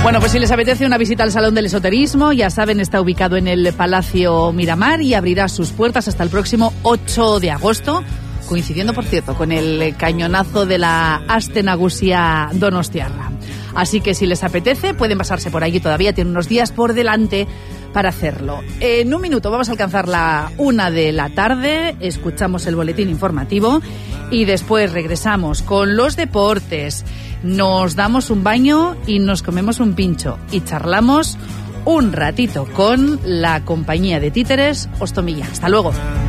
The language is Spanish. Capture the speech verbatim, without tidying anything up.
Bueno, pues si les apetece una visita al Salón del Esoterismo, ya saben, está ubicado en el Palacio Miramar y abrirá sus puertas hasta el próximo ocho de agosto, coincidiendo, por cierto, con el cañonazo de la Aste Nagusia Donostiarra. Así que si les apetece, pueden pasarse por allí todavía, tienen unos días por delante para hacerlo. En un minuto vamos a alcanzar la una de la tarde, escuchamos el boletín informativo y después regresamos con los deportes. Nos damos un baño y nos comemos un pincho y charlamos un ratito con la compañía de títeres Ostomilla. Hasta luego.